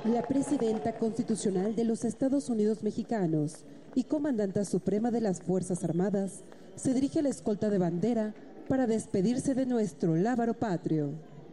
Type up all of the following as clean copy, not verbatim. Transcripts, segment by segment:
La presidenta constitucional de los Estados Unidos mexicanos y comandanta suprema de las Fuerzas Armadas se dirige a la escolta de bandera para despedirse de nuestro lábaro patrio.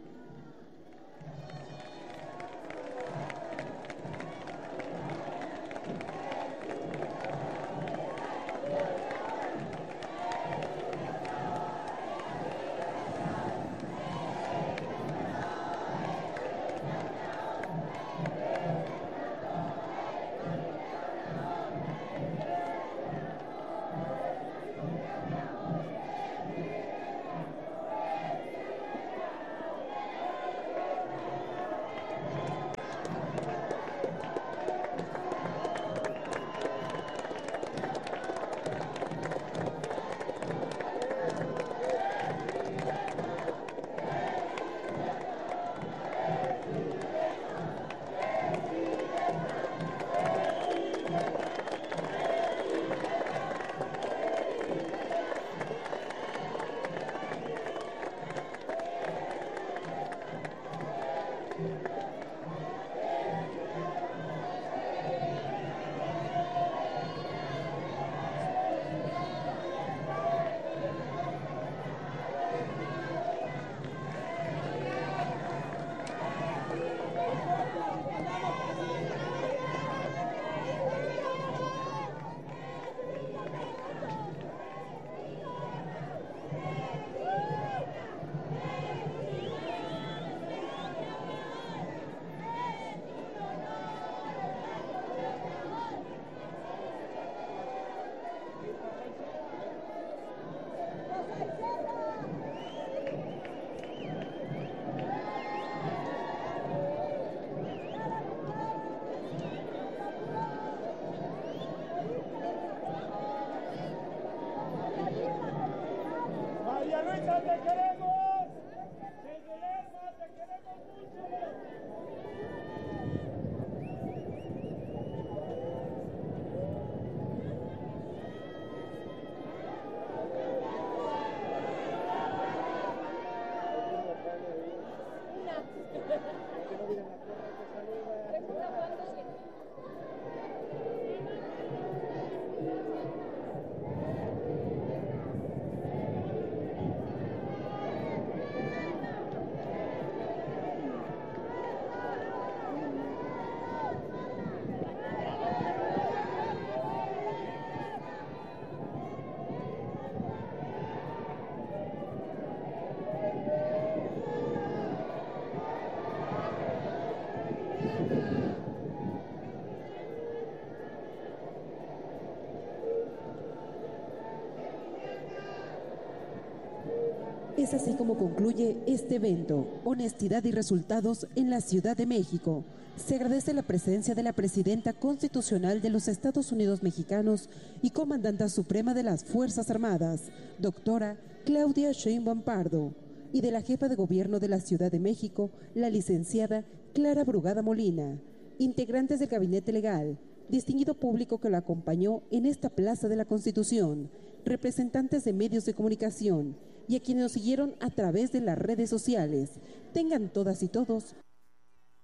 María Luisa, te queremos. Lerma, te queremos mucho. Es así como concluye este evento, Honestidad y Resultados en la Ciudad de México. Se agradece la presencia de la Presidenta Constitucional de los Estados Unidos Mexicanos y Comandanta Suprema de las Fuerzas Armadas, doctora Claudia Sheinbaum Pardo, y de la Jefa de Gobierno de la Ciudad de México, la licenciada Clara Brugada Molina, integrantes del Gabinete Legal, distinguido público que lo acompañó en esta Plaza de la Constitución, representantes de medios de comunicación y a quienes nos siguieron a través de las redes sociales. Tengan todas y todos